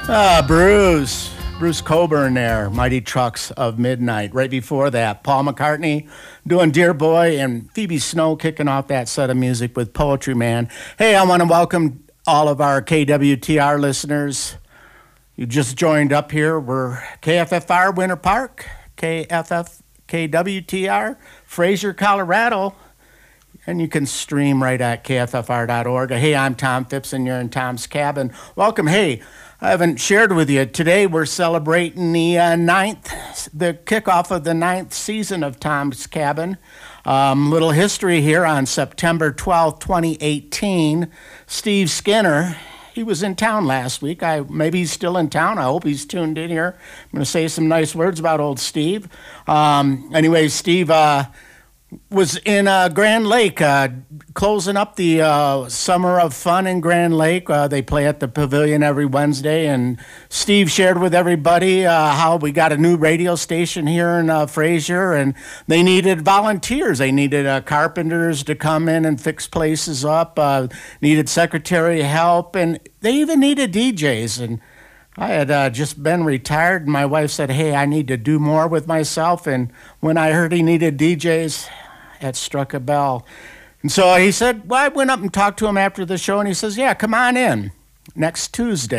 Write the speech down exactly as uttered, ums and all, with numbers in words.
Ah, Bruce. Bruce Coburn there, Mighty Trucks of Midnight. Right before that, Paul McCartney doing Dear Boy, and Phoebe Snow kicking off that set of music with Poetry Man. Hey, I want to welcome all of our K W T R listeners. You just joined up here. We're K F F R Winter Park, K F F K W T R, Fraser, Colorado. And you can stream right at K F F R dot org. Hey, I'm Tom Phipps, and you're in Tom's Cabin. Welcome. Hey, I haven't shared with you. Today we're celebrating the uh, ninth, the kickoff of the ninth season of Tom's Cabin. Um, little history here. On September twelfth, twenty eighteen, Steve Skinner, he was in town last week. I maybe he's still in town. I hope he's tuned in here. I'm going to say some nice words about old Steve. Um, anyway, Steve uh, was in uh, Grand Lake, uh, closing up the uh, Summer of Fun in Grand Lake. Uh, they play at the Pavilion every Wednesday, and Steve shared with everybody uh, how we got a new radio station here in uh, Fraser, and they needed volunteers. They needed uh, carpenters to come in and fix places up, uh, needed secretary help, and they even needed D Js. And I had uh, just been retired, and my wife said, hey, I need to do more with myself. And when I heard he needed D Js, it struck a bell. And so he said, well, I went up and talked to him after the show, and he says, yeah, come on in next Tuesday.